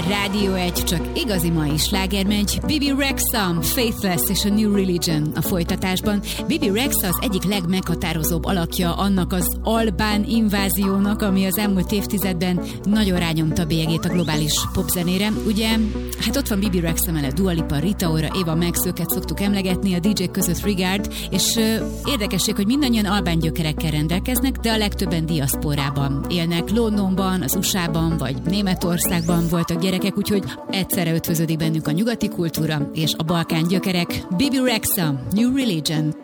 Rádió 1, csak igazi mai sláger megy. Bibi Rexha, Faithless és a New Religion a folytatásban. Bibi Rexha az egyik legmeghatározóbb alakja annak az albán inváziónak, ami az elmúlt évtizedben nagyon rányomta a bélyegét a globális popzenére. Ugye, hát ott van Bibi Rexha mellett Dua Lipa, Rita Ora, Ava Max, őket szoktuk emlegetni, a DJ között Regard, és érdekesség, hogy mindannyian albán gyökerekkel rendelkeznek, de a legtöbben diaszporában élnek. Londonban, az USA-ban vagy Németországban voltak gyerekek, úgyhogy egyszerre ötvöződik bennük a nyugati kultúra és a balkán gyökerek. Bibi Rexha, New Religion.